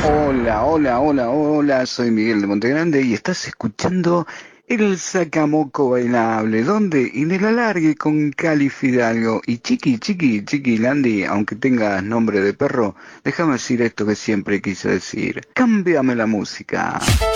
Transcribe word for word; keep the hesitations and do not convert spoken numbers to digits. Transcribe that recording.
Hola, hola, hola, hola, soy Miguel de Montegrande y estás escuchando el Sacamoco Bailable, donde en el alargue con Cali Fidalgo y Chiqui, Chiqui, Chiqui Landy, aunque tengas nombre de perro, déjame decir esto que siempre quise decir, cámbiame la música.